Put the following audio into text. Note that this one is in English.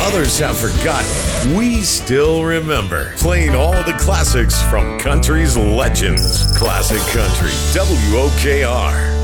others have forgotten, we still remember. Playing all the classics from country's legends. Classic Country, WOKR.